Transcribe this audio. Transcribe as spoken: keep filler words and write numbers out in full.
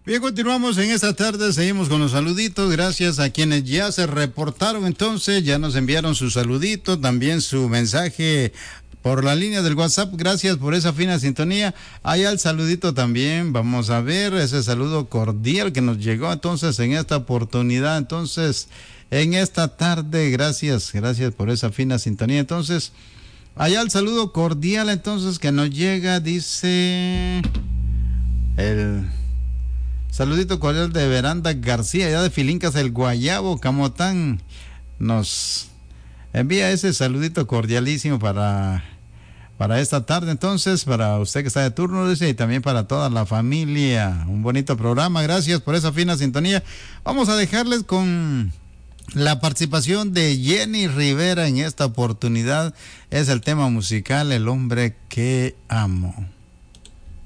Bien, continuamos en esta tarde, seguimos con los saluditos, gracias a quienes ya se reportaron entonces, ya nos enviaron su saludito, también su mensaje por la línea del WhatsApp, gracias por esa fina sintonía. Allá el saludito también, vamos a ver ese saludo cordial que nos llegó entonces en esta oportunidad, entonces en esta tarde, gracias, gracias por esa fina sintonía. Entonces, allá el saludo cordial entonces que nos llega, dice el... saludito cordial de Veranda García, allá de Filincas El Guayabo, Camotán. Nos envía ese saludito cordialísimo para, para esta tarde, entonces, para usted que está de turno, dice, y también para toda la familia. Un bonito programa, gracias por esa fina sintonía. Vamos a dejarles con la participación de Jenny Rivera en esta oportunidad. Es el tema musical El hombre que amo.